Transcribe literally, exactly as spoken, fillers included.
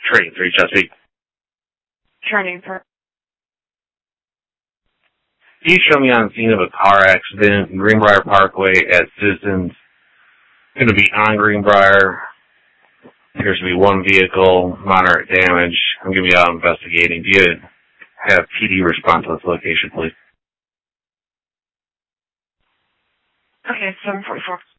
Training three, Chesapeake. Training for. Can you show me on scene of a car accident in Greenbrier Parkway at Citizens? Going to be on Greenbrier. Appears to be one vehicle, moderate damage. I'm going to be out investigating. Do you have P D response to this location, please? Okay, seven forty-four.